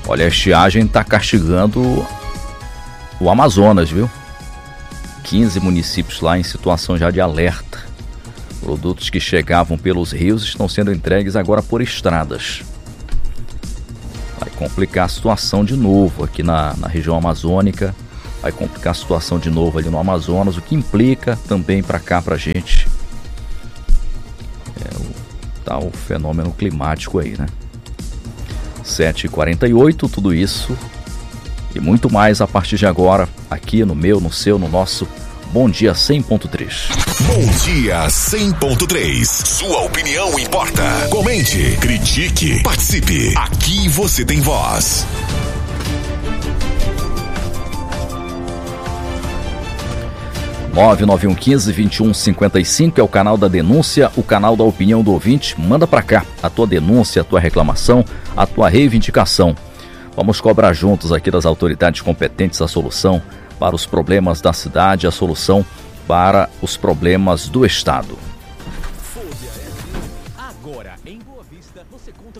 Olha, a estiagem está castigando o Amazonas, viu? 15 municípios lá em situação já de alerta. Produtos que chegavam pelos rios estão sendo entregues agora por estradas. Vai complicar a situação de novo aqui na região amazônica. Vai complicar a situação de novo ali no Amazonas, o que implica também para cá, pra gente, o tal fenômeno climático aí, né? 7h48, tudo isso e muito mais a partir de agora, aqui no meu, no seu, no nosso Bom Dia 100.3. Bom Dia 100.3. Sua opinião importa. Comente, critique, participe. Aqui você tem voz. – 99115-2155 é o canal da denúncia, o canal da opinião do ouvinte. Manda pra cá a tua denúncia, a tua reclamação, a tua reivindicação. Vamos cobrar juntos aqui das autoridades competentes a solução para os problemas da cidade, a solução para os problemas do Estado. Agora, em Boa Vista, você conta...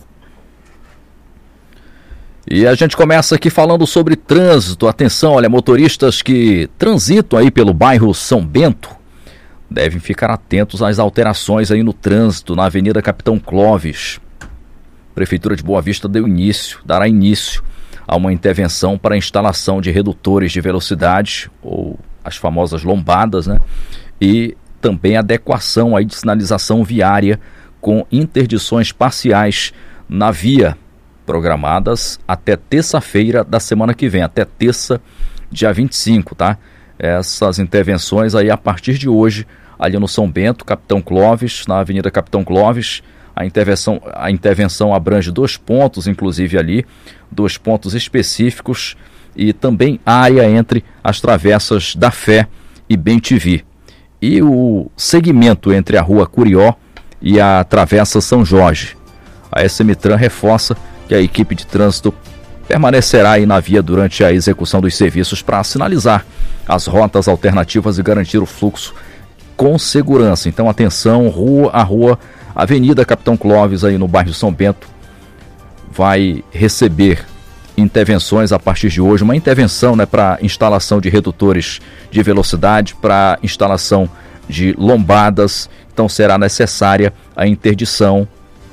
E a gente começa aqui falando sobre trânsito. Atenção, olha, motoristas que transitam aí pelo bairro São Bento devem ficar atentos às alterações aí no trânsito na Avenida Capitão Clóvis. A Prefeitura de Boa Vista dará início a uma intervenção para a instalação de redutores de velocidade, ou as famosas lombadas, né? E também adequação aí de sinalização viária com interdições parciais na via, programadas até terça-feira da semana que vem, até terça, dia 25, tá? Essas intervenções aí a partir de hoje, ali no São Bento, Capitão Clóvis, na Avenida Capitão Clóvis. A intervenção abrange 2 pontos, inclusive ali, 2 pontos específicos e também área entre as travessas da Fé e Bem-TV. E o segmento entre a Rua Curió e a Travessa São Jorge. A SMTran reforça que a equipe de trânsito permanecerá aí na via durante a execução dos serviços para sinalizar as rotas alternativas e garantir o fluxo com segurança. Então, atenção, Avenida Capitão Clóvis, aí no bairro São Bento, vai receber intervenções a partir de hoje. Uma intervenção, né, para instalação de redutores de velocidade, para instalação de lombadas. Então, será necessária a interdição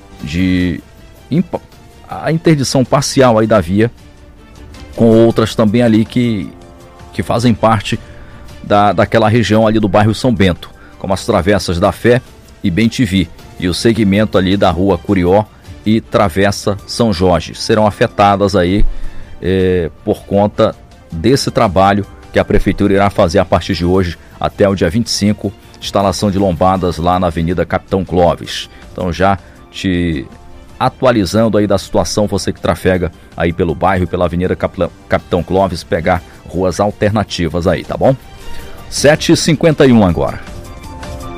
parcial aí da via, com outras também ali que fazem parte daquela região ali do bairro São Bento, como as travessas da Fé e Bem-TV, e o segmento ali da Rua Curió e Travessa São Jorge. Serão afetadas aí por conta desse trabalho que a Prefeitura irá fazer a partir de hoje até o dia 25, instalação de lombadas lá na Avenida Capitão Clóvis. Então, já te atualizando aí da situação, você que trafega aí pelo bairro, pela Avenida Capitão Clóvis, pegar ruas alternativas aí, tá bom? 7h51 agora.